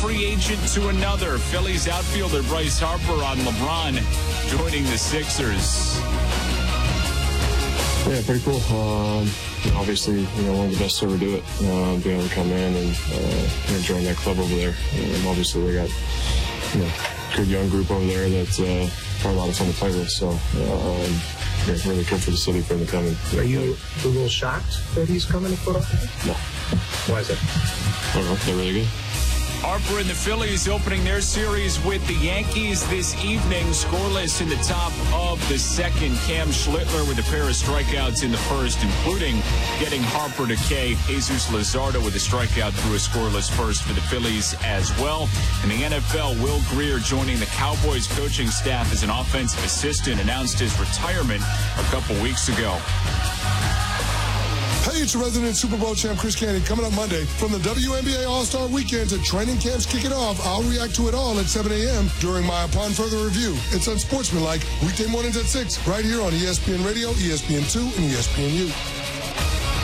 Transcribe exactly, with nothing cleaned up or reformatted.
free agent to another. Phillies outfielder Bryce Harper on LeBron joining the Sixers. Yeah, pretty cool. Um, obviously, you know, one of the best to ever do it. Uh, being able to come in and uh, join that club over there. Um, obviously, they got, you know, a good young group over there that's uh, probably a lot of fun to play with. So, um, yeah, really good for the city for him to come in. Are you a little shocked that he's coming to Philadelphia? No. Why is that? I don't know. They're really good. Harper and the Phillies opening their series with the Yankees this evening. Scoreless in the top of the second. Cam Schlittler with a pair of strikeouts in the first, including getting Harper to K. Jesus Luzardo with a strikeout through a scoreless first for the Phillies as well. In the N F L, Will Greer joining the Cowboys coaching staff as an offensive assistant announced his retirement a couple weeks ago. Hey, it's your resident Super Bowl champ, Chris Canty, coming up Monday. From the W N B A All-Star Weekend to training camps kicking off, I'll react to it all at seven a.m. during my Upon Further Review. It's unsportsmanlike, weekday mornings at six, right here on E S P N Radio, E S P N two, and E S P N U.